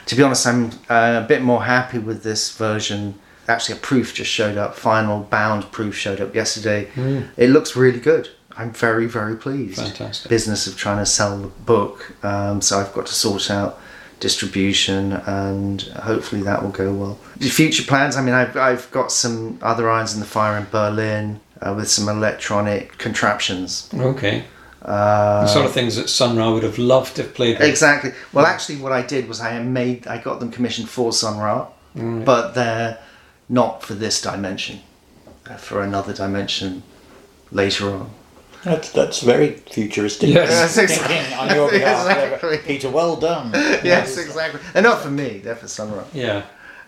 to be honest, I'm a bit more happy with this version. Actually, a proof just showed up. Final bound proof showed up yesterday. It looks really good. I'm very, very pleased. Fantastic. Business of trying to sell the book, so I've got to sort out distribution, and hopefully that will go well. The future plans, I mean, I've got some other irons in the fire in Berlin with some electronic contraptions. Okay. The sort of things that Sun Ra would have loved to have played with. Exactly. Well, actually, what I did was I got them commissioned for Sun Ra, but they're not for this dimension. They're for another dimension later on. That's very futuristic. Yes. Thinking on your behalf, Exactly. Peter. Well done. Yes, exactly. They're not for me. They're for Sun Ra. Yeah.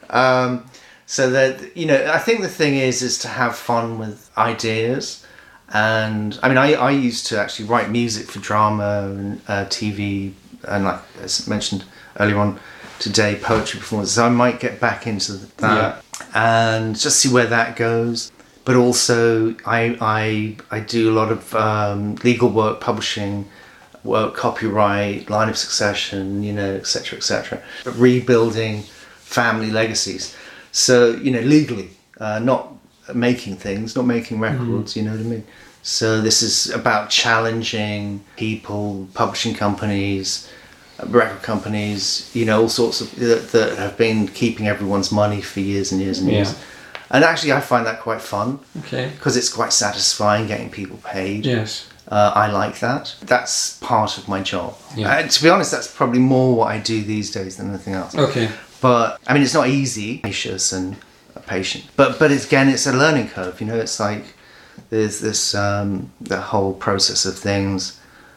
So that, you know, I think the thing is to have fun with ideas. And I mean, I used to actually write music for drama and TV, and like as mentioned earlier on today, poetry performances. So I might get back into that and just see where that goes. But also, I do a lot of legal work, publishing work, copyright, line of succession, you know, etc., etc. Rebuilding family legacies. So, you know, legally, not making things, not making records, you know what I mean? So this is about challenging people, publishing companies, record companies, you know, all sorts of that have been keeping everyone's money for years and years and years. And actually, I find that quite fun. Okay. Because it's quite satisfying getting people paid. Yes. I like that. That's part of my job. Yeah. To be honest, that's probably more what I do these days than anything else. Okay. But I mean, it's not easy, anxious and patient. But again, it's a learning curve. You know, it's like there's this the whole process of things.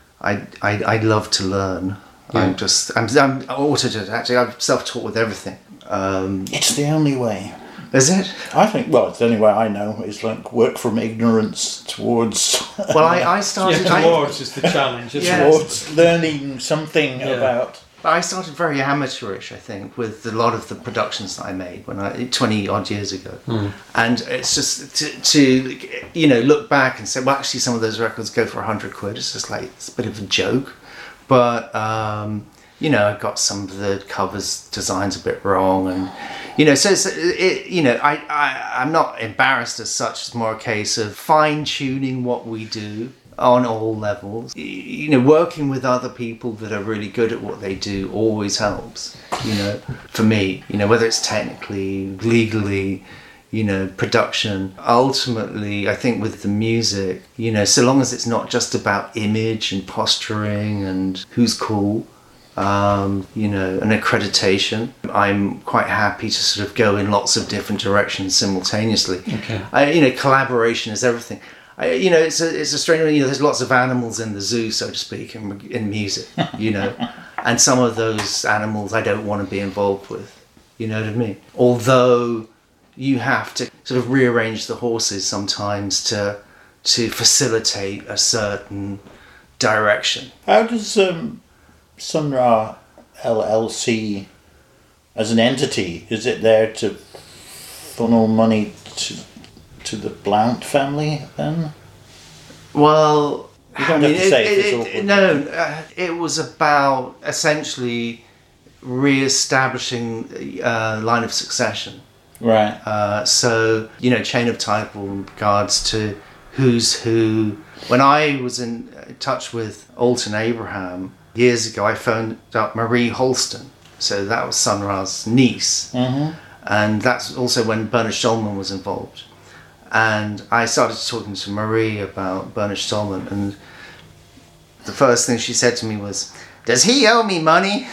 I love to learn. Yeah. I'm autodidactic. I'm self-taught with everything. It's the only way. Is it? I think, well, it's the only way I know is like work from ignorance towards... Well, I started... towards is the challenge, isn't Yeah. it? towards learning something about... I started very amateurish, I think, with a lot of the productions that I made 20 odd years ago. And it's just to you know, look back and say, well, actually some of those records go for 100 quid. It's just like, it's a bit of a joke. But, you know, I got some of the covers designs a bit wrong, and you know, so you know, I'm not embarrassed as such. It's more a case of fine tuning what we do on all levels. You know, working with other people that are really good at what they do always helps. You know, for me, you know, whether it's technically, legally, you know, production. Ultimately, I think with the music, you know, so long as it's not just about image and posturing and who's cool, you know, an accreditation, I'm quite happy to sort of go in lots of different directions simultaneously. Okay. You know, collaboration is everything. You know, it's a strange one. You know, there's lots of animals in the zoo, so to speak, in music. You know, and some of those animals I don't want to be involved with. You know what I mean? Although you have to sort of rearrange the horses sometimes to facilitate a certain direction. How does Sun Ra LLC as an entity, is it there to funnel money to the Blount family then? Well, You don't have to say if it's awkward. No, it was about essentially re-establishing line of succession. Right. So, you know, chain of title in regards to who's who. When I was in touch with Alton Abraham years ago, I phoned up Marie Holston. So that was Sun Ra's niece. Mm-hmm. And that's also when Bernard Stolman was involved. And I started talking to Marie about Bernard Stolman, and the first thing she said to me was, "Does he owe me money?"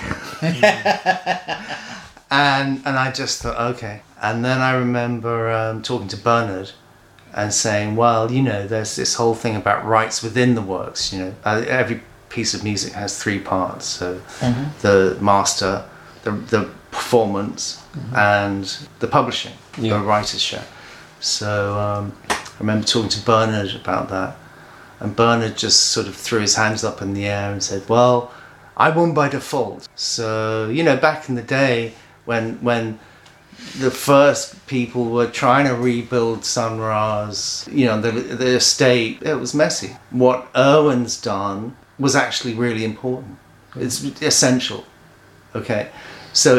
and I just thought, okay. And then I remember talking to Bernard and saying, well, you know, there's this whole thing about rights within the works. You know, every piece of music has three parts. So the master, the performance, and the publishing, the writer's share. So I remember talking to Bernard about that, and Bernard just sort of threw his hands up in the air and said, well, I won by default. So, you know, back in the day when the first people were trying to rebuild Sun Ra's, you know, the estate, it was messy. What Irwin's done was actually really important. It's essential, okay? So